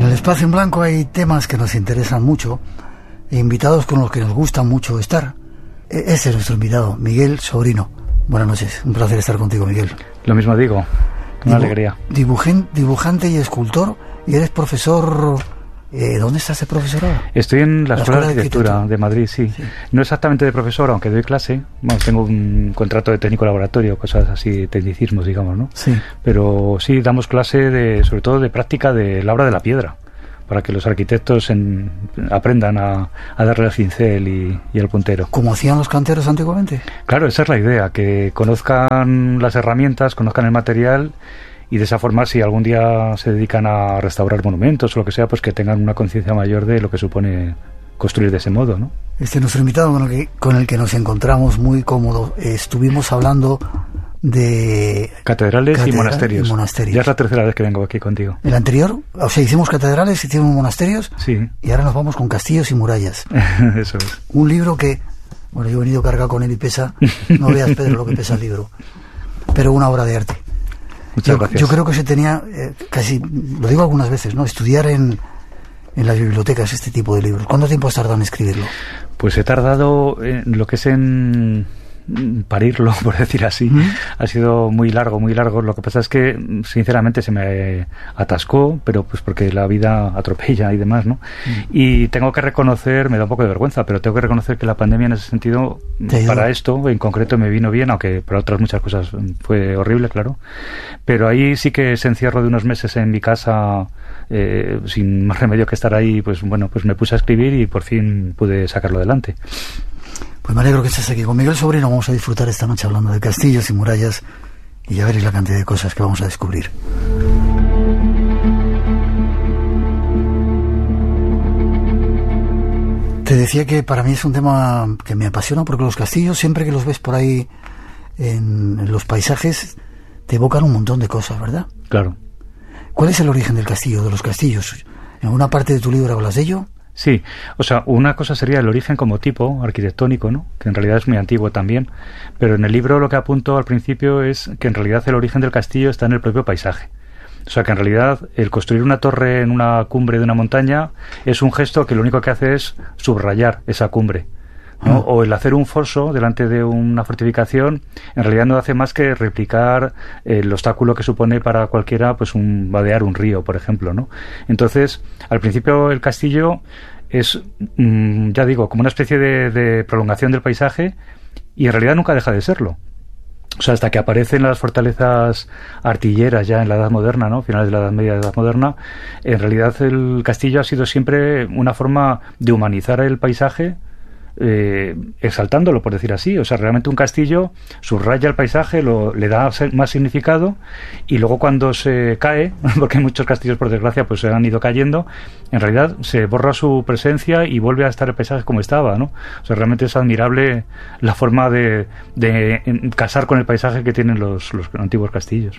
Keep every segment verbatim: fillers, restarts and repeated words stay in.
En el espacio en blanco hay temas que nos interesan mucho e invitados con los que nos gusta mucho estar. Ese es nuestro invitado, Miguel Sobrino. Buenas noches, un placer estar contigo, Miguel. Lo mismo digo, una Dibu- alegría. Dibujen, dibujante y escultor, y eres profesor... Eh, ¿Dónde estás de profesor ahora? Estoy en la, La Escuela Escuela de de Arquitectura Arquitectura. de Madrid, sí. Sí. No exactamente de profesor, aunque doy clase. Bueno, tengo un contrato de técnico laboratorio, cosas así, tecnicismos, digamos, ¿no? Sí. Pero sí, damos clase de, sobre todo de práctica de la obra de la piedra, para que los arquitectos en- aprendan a, a darle el cincel y, y el puntero. ¿Cómo hacían los canteros antiguamente? Claro, esa es la idea, que conozcan las herramientas, conozcan el material y de esa forma, si algún día se dedican a restaurar monumentos o lo que sea, pues que tengan una conciencia mayor de lo que supone construir de ese modo, ¿no? Este es nuestro invitado con el que, con el que nos encontramos muy cómodo. Eh, estuvimos hablando de... Catedrales Catedral y monasterios. y monasterios. Ya es la tercera vez que vengo aquí contigo. El anterior, o sea, hicimos catedrales, hicimos monasterios, Sí, y ahora nos vamos con castillos y murallas. eso es. Un libro que, bueno, yo he venido cargado con él y pesa, no veas, Pedro, lo que pesa el libro, pero una obra de arte. Muchas Yo, gracias. yo creo que se tenía, eh, casi, lo digo algunas veces, ¿no? Estudiar en, en las bibliotecas este tipo de libros. ¿Cuánto tiempo has tardado en escribirlo? Pues he tardado en lo que es en parirlo, por decir así. ¿Mm? Ha sido muy largo, muy largo. Lo que pasa es que, sinceramente, se me atascó, pero pues porque la vida atropella y demás, ¿no? Mm. Y tengo que reconocer, me da un poco de vergüenza, pero tengo que reconocer que la pandemia en ese sentido, Te ayudó. para esto en concreto me vino bien, aunque para otras muchas cosas fue horrible, claro. Pero ahí sí que ese encierro de unos meses en mi casa, eh, sin más remedio que estar ahí, pues bueno, pues me puse a escribir y por fin pude sacarlo adelante. Pues me alegro que estés aquí con Miguel Sobrino. Vamos a disfrutar esta noche hablando de castillos y murallas, y ya veréis la cantidad de cosas que vamos a descubrir. Te decía que para mí es un tema que me apasiona, porque los castillos, siempre que los ves por ahí en, en los paisajes, te evocan un montón de cosas, ¿verdad? Claro. ¿Cuál es el origen del castillo, de los castillos? ¿En alguna parte de tu libro hablas de ello? Sí, o sea, una cosa sería el origen como tipo arquitectónico, ¿no? Que en realidad es muy antiguo también, pero en el libro lo que apunto al principio es que en realidad el origen del castillo está en el propio paisaje. O sea, que en realidad el construir una torre en una cumbre de una montaña es un gesto que lo único que hace es subrayar esa cumbre, ¿no? Ah. O el hacer un foso delante de una fortificación en realidad no hace más que replicar el obstáculo que supone para cualquiera pues un vadear un río, por ejemplo, ¿no? Entonces, al principio el castillo es, mmm, ya digo, como una especie de, de prolongación del paisaje, y en realidad nunca deja de serlo. O sea, hasta que aparecen las fortalezas artilleras ya en la Edad Moderna, ¿no? Finales de la Edad Media, de la Edad Moderna, en realidad el castillo ha sido siempre una forma de humanizar el paisaje, eh, exaltándolo, por decir así. O sea, realmente un castillo subraya el paisaje, lo, le da más significado, y luego cuando se cae, porque muchos castillos por desgracia pues se han ido cayendo, en realidad se borra su presencia y vuelve a estar el paisaje como estaba, ¿no? O sea, realmente es admirable la forma de, de casar con el paisaje que tienen los, los antiguos castillos.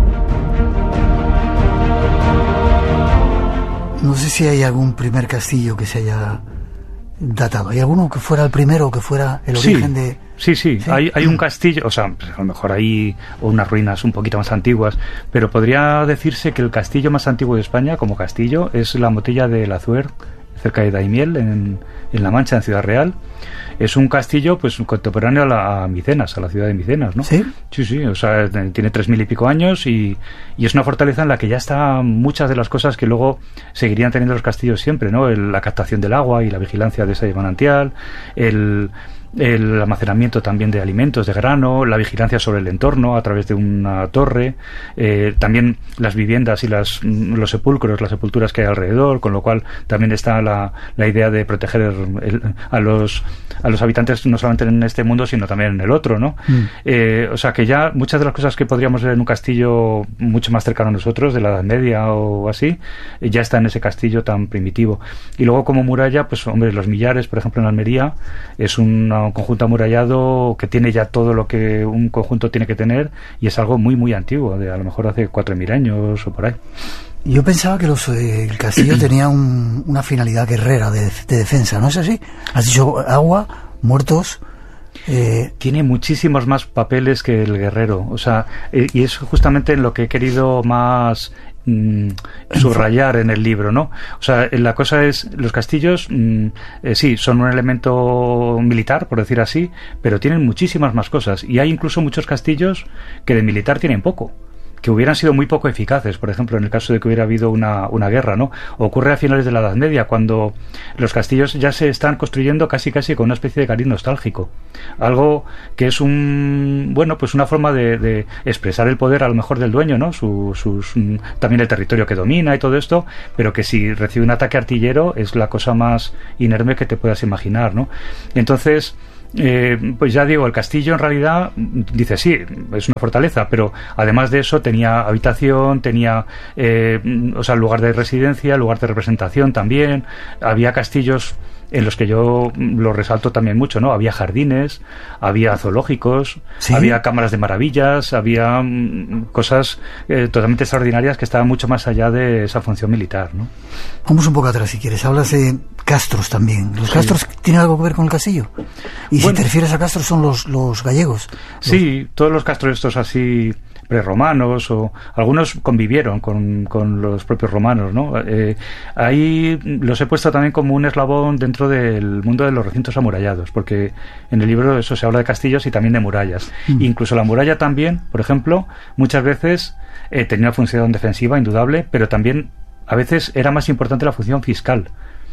No sé si hay algún primer castillo que se haya datado. ¿Hay alguno que fuera el primero o que fuera el origen sí, de...? Sí, sí, ¿Sí? Hay, hay un castillo, o sea, pues a lo mejor hay unas ruinas un poquito más antiguas, pero podría decirse que el castillo más antiguo de España, como castillo, es la Motilla de Lazuer, cerca de Daimiel, en, en La Mancha, en Ciudad Real. Es un castillo pues contemporáneo a, la, a Micenas, a la ciudad de Micenas, ¿no? ¿Sí? Sí, sí, o sea, tiene tres mil y pico años y, y es una fortaleza en la que ya están muchas de las cosas que luego seguirían teniendo los castillos siempre, ¿no? El, la captación del agua y la vigilancia de ese manantial, el... el almacenamiento también de alimentos, de grano, la vigilancia sobre el entorno a través de una torre, eh, también las viviendas y las, los sepulcros, las sepulturas que hay alrededor, con lo cual también está la, la idea de proteger el, a los a los habitantes no solamente en este mundo sino también en el otro, ¿no? Mm. Eh, o sea que ya muchas de las cosas que podríamos ver en un castillo mucho más cercano a nosotros, de la Edad Media o así, eh, ya está en ese castillo tan primitivo. Y luego como muralla, pues hombre, los Millares, por ejemplo en Almería, es una un conjunto amurallado que tiene ya todo lo que un conjunto tiene que tener y es algo muy muy antiguo, de a lo mejor hace cuatro mil años o por ahí. Yo pensaba que los, eh, el castillo tenía un, una finalidad guerrera de, de defensa, ¿no es así? Has dicho agua, muertos... Eh, tiene muchísimos más papeles que el guerrero, o sea, eh, y es justamente en lo que he querido más mm, subrayar en el libro, ¿no? O sea, la cosa es, los castillos mm, eh, sí, son un elemento militar, por decir así, pero tienen muchísimas más cosas, y hay incluso muchos castillos que de militar tienen poco, que hubieran sido muy poco eficaces, por ejemplo, en el caso de que hubiera habido una, una guerra, ¿no? Ocurre a finales de la Edad Media, cuando los castillos ya se están construyendo casi casi con una especie de cariz nostálgico. Algo que es un, bueno, pues una forma de, de expresar el poder a lo mejor del dueño, ¿no? Su, sus, también el territorio que domina y todo esto, pero que si recibe un ataque artillero es la cosa más inerme que te puedas imaginar, ¿no? Entonces, Eh, pues ya digo, el castillo en realidad, dice, sí, es una fortaleza, pero además de eso tenía habitación, tenía eh, o sea, lugar de residencia, lugar de representación también, había castillos en los que yo lo resalto también mucho, ¿no? Había jardines, había zoológicos, ¿sí? Había cámaras de maravillas, había mm, cosas eh, totalmente extraordinarias que estaban mucho más allá de esa función militar, ¿no? Vamos un poco atrás, si quieres. Hablas de castros también. ¿Los sí. castros tienen algo que ver con el castillo? Y bueno, si te refieres a castros, son los, los gallegos. Los... Sí, todos los castros estos así prerromanos, o algunos convivieron con, con los propios romanos, ¿no? Eh, ahí los he puesto también como un eslabón dentro del mundo de los recintos amurallados, porque en el libro eso se habla de castillos y también de murallas. Mm. Incluso la muralla también, por ejemplo, muchas veces eh, tenía una función defensiva indudable, pero también a veces era más importante la función fiscal,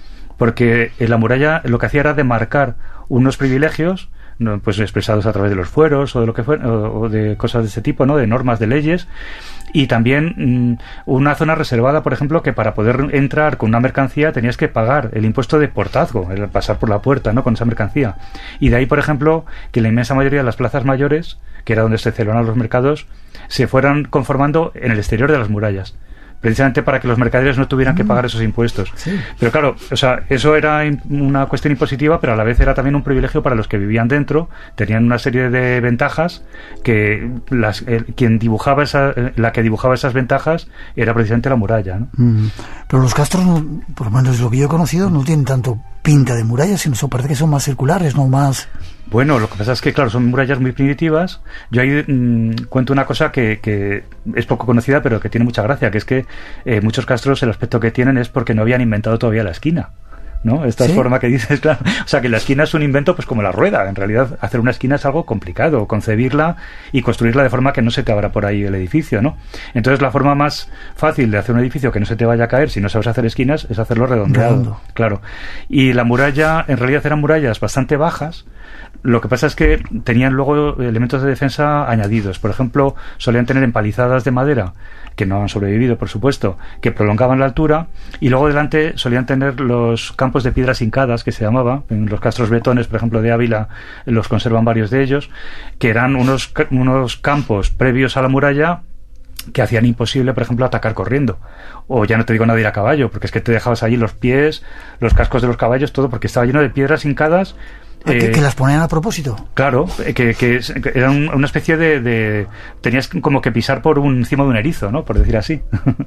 porque en la muralla lo que hacía era demarcar unos privilegios, no, pues expresados a través de los fueros o de lo que fuera, o, o de cosas de ese tipo, ¿no? De normas, de leyes, y también mmm, una zona reservada, por ejemplo, que para poder entrar con una mercancía tenías que pagar el impuesto de portazgo, el pasar por la puerta, ¿no? Con esa mercancía. Y de ahí, por ejemplo, que la inmensa mayoría de las plazas mayores, que era donde se celebraban los mercados, se fueran conformando en el exterior de las murallas, precisamente para que los mercaderes no tuvieran que pagar esos impuestos. Sí. Pero claro, o sea, eso era una cuestión impositiva, pero a la vez era también un privilegio para los que vivían dentro. Tenían una serie de ventajas que las, eh, quien dibujaba esa, eh, la que dibujaba esas ventajas era precisamente la muralla, ¿no? Mm. Pero los castros, por lo menos lo que yo he conocido, no tienen tanto pinta de murallas, sino parece que son más circulares, no más... Bueno, lo que pasa es que, claro, son murallas muy primitivas. Yo ahí mmm, cuento una cosa que, que es poco conocida, pero que tiene mucha gracia, que es que eh, muchos castros el aspecto que tienen es porque no habían inventado todavía la esquina, ¿no? Esta ¿sí? forma que dices, claro. O sea, que la esquina es un invento pues como la rueda. En realidad, hacer una esquina es algo complicado, concebirla y construirla de forma que no se te abra por ahí el edificio, ¿no? Entonces, la forma más fácil de hacer un edificio que no se te vaya a caer si no sabes hacer esquinas es hacerlo redondeado. Redondo. Claro. Y la muralla, en realidad, eran murallas bastante bajas. Lo que pasa es que tenían luego elementos de defensa añadidos. Por ejemplo, solían tener empalizadas de madera, que no han sobrevivido, por supuesto, que prolongaban la altura, y luego delante solían tener los campos de piedras hincadas, que se llamaba. En los castros bretones, por ejemplo, de Ávila, los conservan varios de ellos, que eran unos, unos campos previos a la muralla que hacían imposible, por ejemplo, atacar corriendo. O ya no te digo nada de ir a caballo, porque es que te dejabas allí los pies, los cascos de los caballos, todo, porque estaba lleno de piedras hincadas. Eh, ¿Que, que las ponían a propósito? Claro, que, que, que era un, una especie de, de... Tenías como que pisar por un, encima de un erizo, ¿no? Por decir así.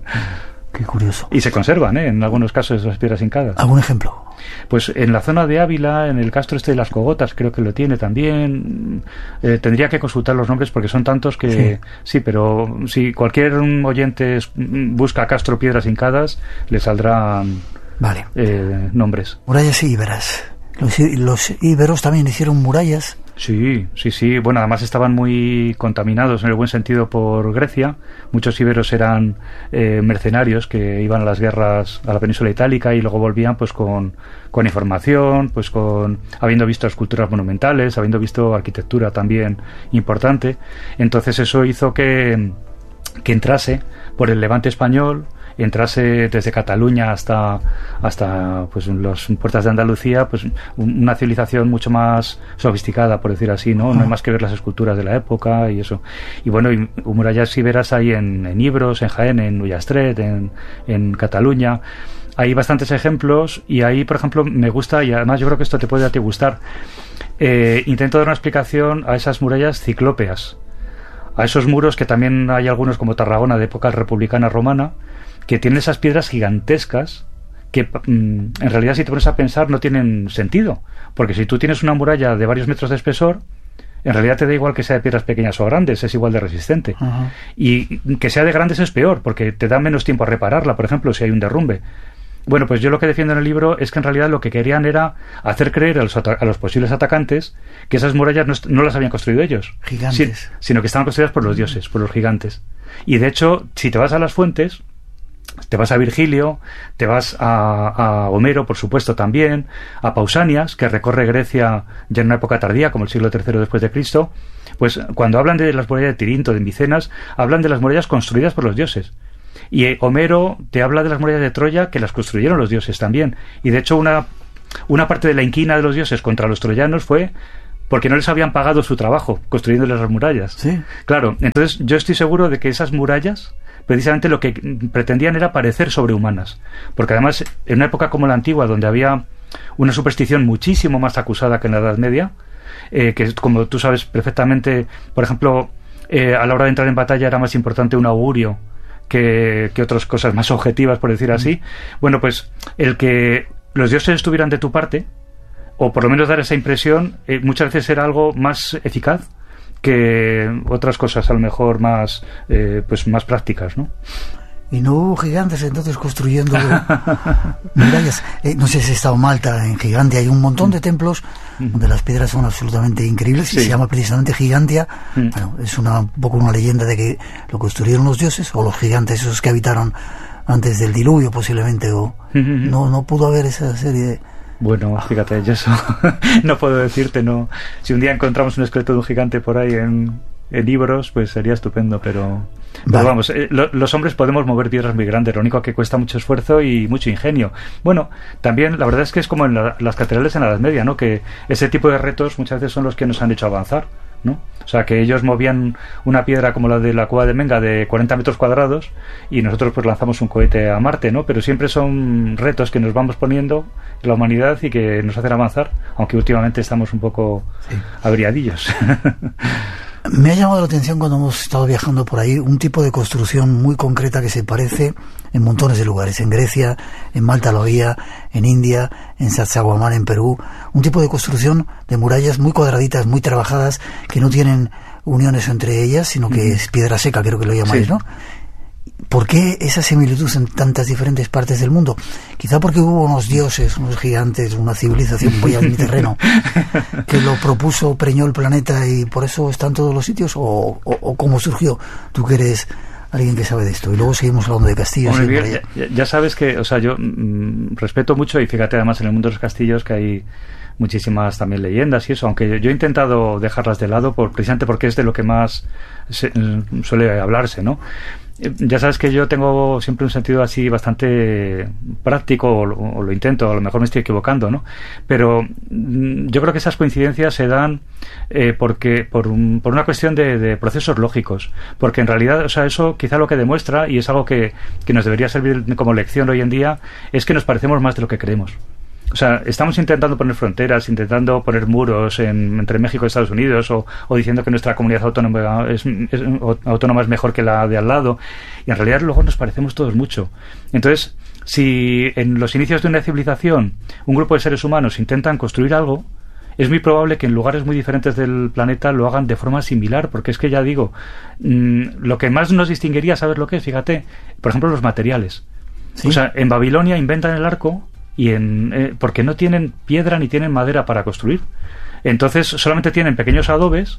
Qué curioso. Y se conservan, ¿eh? En algunos casos esas piedras hincadas. ¿Algún ejemplo? Pues en la zona de Ávila, en el castro este de las Cogotas, creo que lo tiene también. Eh, tendría que consultar los nombres porque son tantos que... Sí, sí, pero si cualquier oyente busca castro piedras hincadas, le saldrán vale. eh, nombres. Murallas íberas. Los, los íberos también hicieron murallas. Sí, sí, sí. Bueno, además estaban muy contaminados en el buen sentido por Grecia. Muchos íberos eran eh, mercenarios que iban a las guerras a la península itálica y luego volvían pues con, con información, pues con habiendo visto esculturas monumentales, habiendo visto arquitectura también importante. Entonces eso hizo que, que entrase por el Levante español, entrase desde Cataluña hasta hasta pues las puertas de Andalucía, pues una civilización mucho más sofisticada, por decir así, ¿no? No hay más que ver las esculturas de la época y eso. Y bueno, y murallas íberas hay en, en Ibros, en Jaén, en Ullastret, en, en Cataluña. Hay bastantes ejemplos y ahí, por ejemplo, me gusta, y además yo creo que esto te puede a ti gustar, eh, intento dar una explicación a esas murallas ciclópeas, a esos muros que también hay algunos como Tarragona de época republicana romana, que tienen esas piedras gigantescas que mm, en realidad si te pones a pensar no tienen sentido, porque si tú tienes una muralla de varios metros de espesor, En realidad te da igual que sea de piedras pequeñas o grandes, es igual de resistente. Ajá. Y que sea de grandes es peor, porque te da menos tiempo a repararla, por ejemplo, si hay un derrumbe. Bueno, pues yo lo que defiendo en el libro es que en realidad lo que querían era hacer creer a los, a los posibles atacantes que esas murallas no, no las habían construido ellos. Gigantes. Si, sino que estaban construidas por los dioses, por los gigantes. Y de hecho, si te vas a las fuentes, te vas a Virgilio, te vas a, a Homero, por supuesto, también, a Pausanias, que recorre Grecia ya en una época tardía, como el siglo tercero después de Cristo, pues cuando hablan de las murallas de Tirinto, de Micenas, hablan de las murallas construidas por los dioses. Y eh, Homero te habla de las murallas de Troya, que las construyeron los dioses también. Y de hecho una, una parte de la inquina de los dioses contra los troyanos fue porque no les habían pagado su trabajo construyéndoles las murallas. Sí. Claro, entonces yo estoy seguro de que esas murallas precisamente lo que pretendían era parecer sobrehumanas, porque además en una época como la antigua, donde había una superstición muchísimo más acusada que en la Edad Media, eh, que como tú sabes perfectamente, por ejemplo, eh, a la hora de entrar en batalla era más importante un augurio que, que otras cosas más objetivas, por decir así. Mm. Bueno, pues el que los dioses estuvieran de tu parte, o por lo menos dar esa impresión, eh, muchas veces era algo más eficaz que otras cosas a lo mejor más eh, pues más prácticas, ¿no? Y no hubo gigantes entonces construyendo murallas. Eh, no sé si he estado en Malta, en Gigantia hay un montón de templos mm. donde las piedras son absolutamente increíbles, sí. Y se llama precisamente Gigantia. Mm. Bueno, es una, un poco una leyenda de que lo construyeron los dioses o los gigantes, esos que habitaron antes del diluvio posiblemente, o mm-hmm. no, no pudo haber esa serie de... Bueno, fíjate, yo eso no puedo decirte, no. Si un día encontramos un esqueleto de un gigante por ahí en, en Ibros, pues sería estupendo, pero, pero vale. Vamos, eh, lo, los hombres podemos mover piedras muy grandes, lo único que cuesta mucho esfuerzo y mucho ingenio. Bueno, también la verdad es que es como en la, las catedrales en la Edad Media, ¿no? Que ese tipo de retos muchas veces son los que nos han hecho avanzar, ¿no? O sea, que ellos movían una piedra como la de la Cueva de Menga de cuarenta metros cuadrados y nosotros pues lanzamos un cohete a Marte, ¿no? Pero siempre son retos que nos vamos poniendo en la humanidad y que nos hacen avanzar, aunque últimamente estamos un poco sí. averiadillos. Me ha llamado la atención cuando hemos estado viajando por ahí un tipo de construcción muy concreta que se parece en montones de lugares. En Grecia, en Malta lo había, en India, en Sacsayhuamán, en Perú. Un tipo de construcción de murallas muy cuadraditas, muy trabajadas, que no tienen uniones entre ellas, sino que mm. es piedra seca, creo que lo llamáis, sí. ¿no? ¿Por qué esa similitud en tantas diferentes partes del mundo? Quizá porque hubo unos dioses, unos gigantes, una civilización muy en mi terreno que lo propuso, preñó el planeta y por eso está en todos los sitios, o, o, o cómo surgió. Tú que eres alguien que sabe de esto. Y luego seguimos hablando de castillos. Bueno, bien, ya, ya sabes que, o sea, yo mmm, respeto mucho, y fíjate además en el mundo de los castillos que hay muchísimas también leyendas y eso, aunque yo, yo he intentado dejarlas de lado por, precisamente porque es de lo que más se, suele hablarse, ¿no? Ya sabes que yo tengo siempre un sentido así bastante práctico, o, o lo intento, a lo mejor me estoy equivocando, ¿no? Pero mm, yo creo que esas coincidencias se dan eh, porque por, un, por una cuestión de, de procesos lógicos, porque en realidad, o sea, eso quizá lo que demuestra, y es algo que, que nos debería servir como lección hoy en día, es que nos parecemos más de lo que creemos. O sea, estamos intentando poner fronteras, intentando poner muros en, entre México y Estados Unidos, o, o diciendo que nuestra comunidad autónoma es, es, autónoma es mejor que la de al lado, y en realidad luego nos parecemos todos mucho. Entonces, si en los inicios de una civilización un grupo de seres humanos intentan construir algo, es muy probable que en lugares muy diferentes del planeta lo hagan de forma similar, porque es que ya digo, mmm, lo que más nos distinguiría, ¿sabes lo que es? Fíjate, por ejemplo, los materiales. ¿Sí? O sea, en Babilonia inventan el arco y en eh, porque no tienen piedra ni tienen madera para construir, entonces solamente tienen pequeños adobes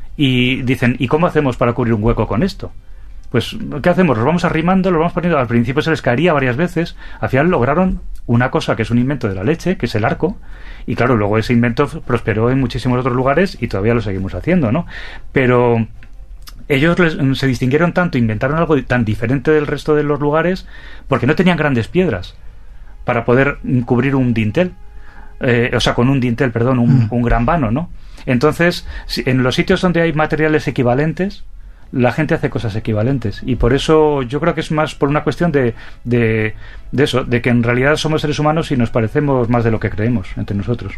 y dicen, ¿y cómo hacemos para cubrir un hueco con esto? Pues, ¿qué hacemos? Los vamos arrimando, los vamos poniendo, al principio se les caería varias veces, al final lograron una cosa que es un invento de la leche, que es el arco, y claro, luego ese invento prosperó en muchísimos otros lugares y todavía lo seguimos haciendo, ¿no? Pero ellos les, se distinguieron tanto, inventaron algo tan diferente del resto de los lugares porque no tenían grandes piedras para poder cubrir un dintel, eh, o sea, con un dintel, perdón, un, mm. un gran vano, ¿no? Entonces, si, en los sitios donde hay materiales equivalentes, la gente hace cosas equivalentes, y por eso yo creo que es más por una cuestión de, de, de eso, de que en realidad somos seres humanos y nos parecemos más de lo que creemos entre nosotros.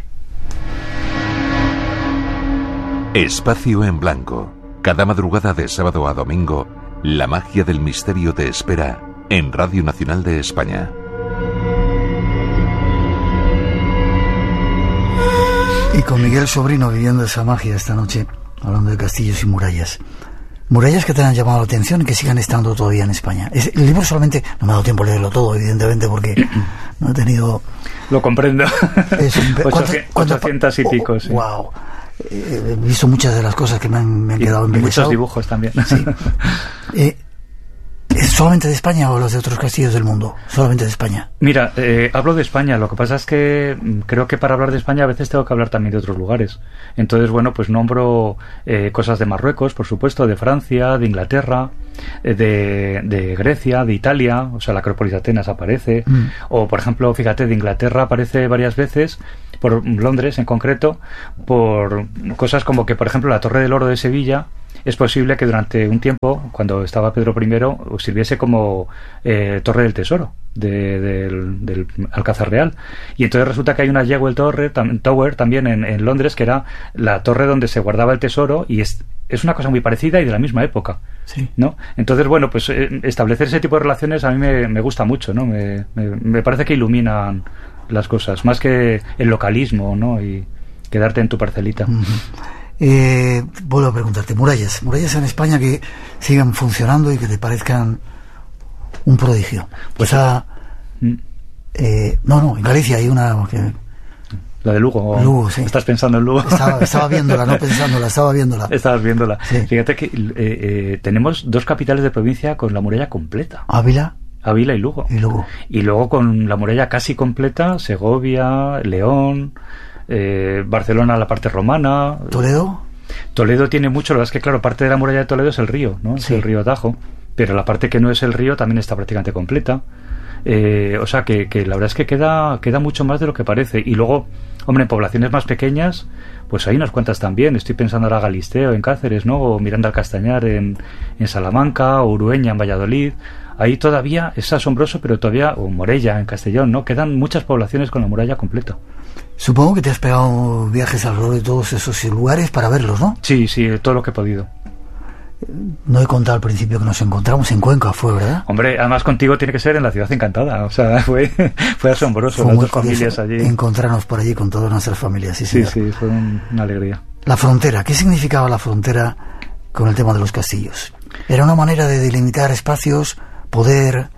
Espacio en Blanco. Cada madrugada de sábado a domingo, la magia del misterio te espera en Radio Nacional de España. Y con Miguel Sobrino viviendo esa magia esta noche. hablando de castillos y murallas. Murallas que te han llamado la atención y que sigan estando todavía en España. Es, el libro solamente, no me ha dado tiempo a leerlo todo, evidentemente, porque no he tenido... Lo comprendo. Es un, ochocientos y pico, oh, sí. Wow. He visto muchas de las cosas que me han, me han quedado en muchos dibujos también. Sí. Eh, ¿Es solamente de España o los de otros castillos del mundo? Solamente de España. Mira, eh, hablo de España. Lo que pasa es que creo que para hablar de España a veces tengo que hablar también de otros lugares. Entonces, bueno, pues nombro eh, cosas de Marruecos, por supuesto, de Francia, de Inglaterra, eh, de, de Grecia, de Italia. O sea, la Acrópolis de Atenas aparece. Mm. O, por ejemplo, fíjate, de Inglaterra aparece varias veces, por Londres en concreto, por cosas como que, por ejemplo, la Torre del Oro de Sevilla. Es posible que durante un tiempo, cuando estaba Pedro primero, sirviese como eh, Torre del Tesoro de, del, del Alcázar Real. Y entonces resulta que hay una Jewel Tower, tam, Tower también en, en Londres, que era la torre donde se guardaba el tesoro, y es, es una cosa muy parecida y de la misma época. Sí. ¿No? Entonces, bueno, pues eh, establecer ese tipo de relaciones a mí me, me gusta mucho, ¿no? Me, me, me parece que iluminan las cosas, más que el localismo, ¿no? Y quedarte en tu parcelita. Uh-huh. Eh, vuelvo a preguntarte, murallas, murallas en España que sigan funcionando y que te parezcan un prodigio. Pues a, eh, no, no, en Galicia hay una que, la de Lugo. Lugo, sí. ¿Estás pensando en Lugo? Estaba, estaba viéndola, no pensándola, estaba viéndola. Estabas viéndola. Sí. Fíjate que eh, eh, tenemos dos capitales de provincia con la muralla completa. Ávila. Ávila y Lugo. Y Lugo. Y luego con la muralla casi completa, Segovia, León. Eh, Barcelona, la parte romana. ¿Toledo? Toledo tiene mucho, la verdad es que claro, parte de la muralla de Toledo es el río, ¿no? Es sí. El río Tajo, pero la parte que no es el río también está prácticamente completa. Eh, o sea que, que la verdad es que queda, queda mucho más de lo que parece. Y luego, hombre, en poblaciones más pequeñas, pues hay unas cuantas también. Estoy pensando ahora Galisteo en Cáceres, ¿no? O Miranda al Castañar en, en Salamanca, o Urueña en Valladolid. Ahí todavía es asombroso, pero todavía, o Morella en Castellón, ¿no? Quedan muchas poblaciones con la muralla completa. Supongo que te has pegado viajes alrededor de todos esos lugares para verlos, ¿no? Sí, sí, todo lo que he podido. No he contado al principio que nos encontramos en Cuenca, fue, ¿verdad? Hombre, además contigo tiene que ser en la Ciudad Encantada. O sea, fue, fue asombroso. Fue las dos familias allí. Encontrarnos por allí con todas nuestras familias, sí, sí. Sí, sí, fue un, una alegría. La frontera, ¿qué significaba la frontera con el tema de los castillos? ¿Era una manera de delimitar espacios, poder...?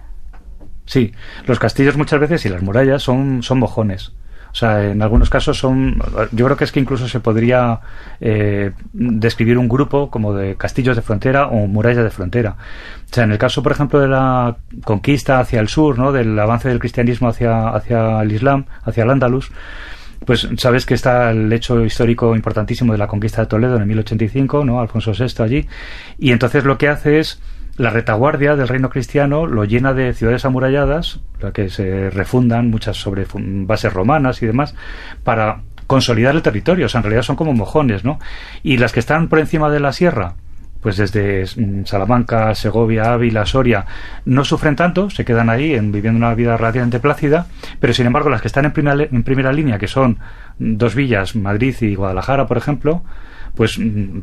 Sí, los castillos muchas veces y las murallas son, son mojones. O sea, en algunos casos son... Yo creo que es que incluso se podría eh, describir un grupo como de castillos de frontera o murallas de frontera. O sea, en el caso, por ejemplo, de la conquista hacia el sur, ¿no? Del avance del cristianismo hacia, hacia el Islam, hacia el Andalus, pues sabes que está el hecho histórico importantísimo de la conquista de Toledo en el mil ochenta y cinco, ¿no? Alfonso sexto allí. Y entonces lo que hace es... La retaguardia del reino cristiano lo llena de ciudades amuralladas, la que se refundan, muchas sobre bases romanas y demás, para consolidar el territorio. O sea, en realidad son como mojones, ¿no? Y las que están por encima de la sierra, pues desde Salamanca, Segovia, Ávila, Soria, no sufren tanto, se quedan ahí en, viviendo una vida relativamente plácida, pero sin embargo las que están en primera, en primera línea, que son dos villas, Madrid y Guadalajara, por ejemplo, pues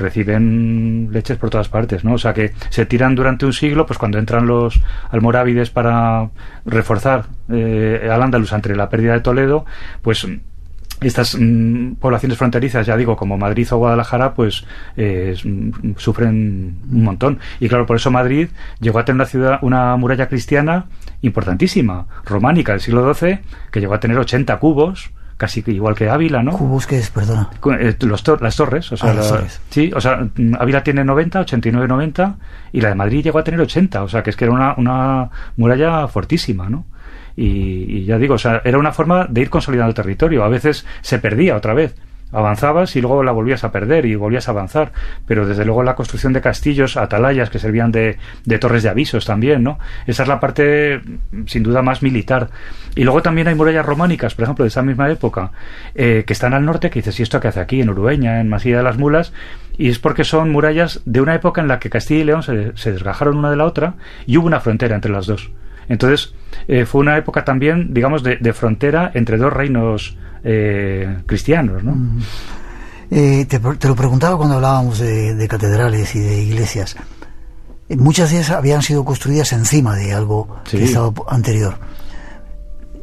reciben leches por todas partes, ¿no? O sea que se tiran durante un siglo, pues cuando entran los almorávides para reforzar eh, al Andalus ante la pérdida de Toledo, pues estas mmm, poblaciones fronterizas, ya digo, como Madrid o Guadalajara, pues eh, sufren un montón. Y claro, por eso Madrid llegó a tener una ciudad, una muralla cristiana importantísima, románica, del siglo doce, que llegó a tener ochenta cubos, casi igual que Ávila, ¿no? ¿Cubos qué es, perdona? Los tor- las torres, o sea, ah, las la, torres. Sí, o sea, Ávila tiene noventa, ochenta y nueve, noventa, y la de Madrid llegó a tener ochenta, o sea, que es que era una, una muralla fortísima, ¿no? Y, y ya digo, o sea, era una forma de ir consolidando el territorio. A veces se perdía otra vez. Avanzabas y luego la volvías a perder y volvías a avanzar, pero desde luego la construcción de castillos, atalayas que servían de, de torres de avisos también, ¿no? Esa es la parte sin duda más militar. Y luego también hay murallas románicas, por ejemplo, de esa misma época, eh, que están al norte, que dices, ¿y esto qué hace aquí? En Urueña, en Masilla de las Mulas, y es porque son murallas de una época en la que Castilla y León se, se desgajaron una de la otra y hubo una frontera entre las dos. Entonces eh, fue una época también, digamos, de, de frontera entre dos reinos eh, cristianos, ¿no? Mm. Eh, te, te lo preguntaba cuando hablábamos de, de catedrales y de iglesias. Muchas de ellas habían sido construidas encima de algo sí. que estaba anterior.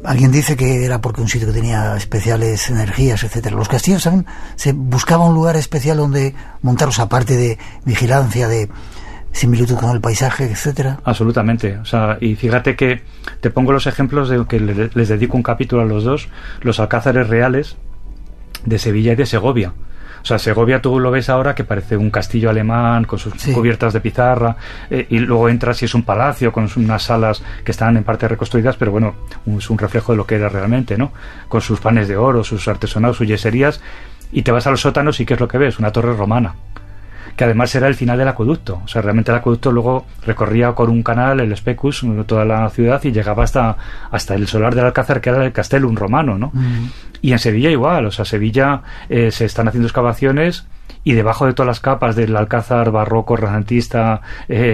alguien dice que era porque un sitio que tenía especiales energías, etcétera. Los castillos también se buscaba un lugar especial donde montarlos, aparte de vigilancia, de similitud con el paisaje, etcétera. Absolutamente. O sea, y fíjate que te pongo los ejemplos de que le, les dedico un capítulo a los dos, los alcázares reales de Sevilla y de Segovia. O sea, Segovia tú lo ves ahora que parece un castillo alemán con sus sí. cubiertas de pizarra, eh, y luego entras y es un palacio con unas salas que están en parte reconstruidas, pero bueno, es un reflejo de lo que era realmente, ¿no? Con sus panes de oro, sus artesonados, sus yeserías, y te vas a los sótanos y ¿qué es lo que ves? Una torre romana, que además era el final del acueducto. O sea, realmente el acueducto luego recorría por un canal, el Specus, toda la ciudad, y llegaba hasta, hasta el solar del Alcázar, que era el Castellum romano, ¿no? Mm. Y en Sevilla igual. O sea, Sevilla eh, se están haciendo excavaciones y debajo de todas las capas del Alcázar barroco, renacentista, eh,